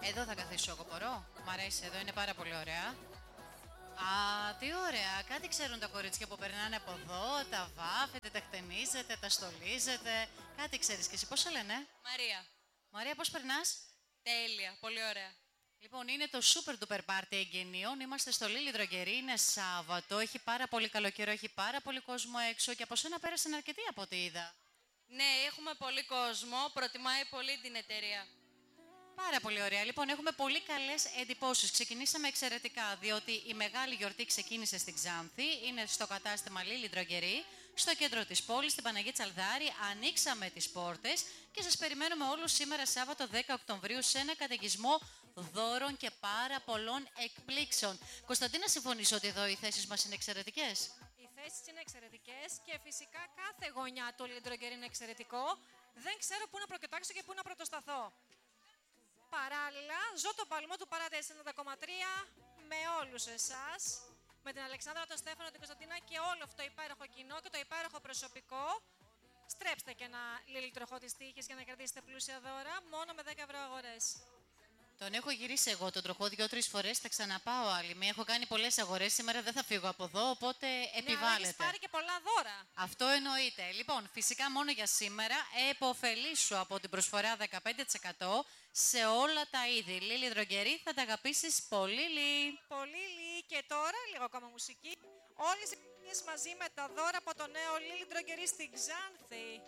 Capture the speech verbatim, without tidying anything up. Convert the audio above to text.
Εδώ θα καθίσω εγώ, μπορώ. Μ' αρέσει, εδώ είναι πάρα πολύ ωραία. Α, τι ωραία. Κάτι ξέρουν τα κορίτσια που περνάνε από εδώ, τα βάφετε, τα χτενίζετε, τα στολίζετε. Κάτι ξέρεις και εσύ, πώς σε λένε? Μαρία. Μαρία, πώς περνάς? Τέλεια, πολύ ωραία. Λοιπόν, είναι το super duper party εγγενείων. Είμαστε στο Λίλι Δρογκερί, είναι Σάββατο. Έχει πάρα πολύ καλό καιρό, έχει πάρα πολύ κόσμο έξω και από σένα πέρασαν αρκετοί από ό,τι είδα. Ναι, έχουμε πολύ κόσμο. Προτιμάει πολύ την εταιρεία. Πάρα πολύ ωραία. Λοιπόν, έχουμε πολύ καλές εντυπώσεις. Ξεκινήσαμε εξαιρετικά, διότι η μεγάλη γιορτή ξεκίνησε στην Ξάνθη. Είναι στο κατάστημα Λίλι Δρογκερί, στο κέντρο της πόλης, στην Παναγία Τσαλδάρη. Ανοίξαμε τις πόρτες και σας περιμένουμε όλους σήμερα, Σάββατο δέκα Οκτωβρίου, σε ένα καταιγισμό δώρων και πάρα πολλών εκπλήξεων. Κωνσταντίνα, συμφωνείς ότι εδώ οι θέσεις μας είναι εξαιρετικές? Οι θέσεις είναι εξαιρετικές και φυσικά κάθε γωνιά του Λίλι Δρογκερί είναι εξαιρετικό. Δεν ξέρω πού να προκοιτάξω και πού να πρωτοσταθώ. Παράλληλα, ζω το παλμό του Paradise ενενήντα κόμμα τρία με όλους εσάς, με την Αλεξάνδρα, τον Στέφανο, την Κωνσταντίνα και όλο αυτό το υπέροχο κοινό και το υπέροχο προσωπικό. Στρέψτε και ένα Λίλι τροχό της τύχης για να κερδίσετε πλούσια δώρα, μόνο με δέκα ευρώ αγορές. Τον έχω γυρίσει εγώ τον τροχό δύο-τρεις φορές, θα ξαναπάω άλλη. Μία έχω κάνει πολλές αγορές, σήμερα δεν θα φύγω από εδώ, οπότε επιβάλλεται. Ναι, αλλά έχεις πάρει και πολλά δώρα. Αυτό εννοείται. Λοιπόν, φυσικά μόνο για σήμερα, επωφελήσου από την προσφορά δεκαπέντε τοις εκατό σε όλα τα είδη. Λίλι Δρογκερί, θα τα αγαπήσεις πολύ, Λί. Πολύ Λί. Και τώρα, λίγο ακόμα μουσική, όλες οι επιτυχίες μαζί με τα δώρα από το νέο Λίλι Δρογκερί στην Ξάνθη.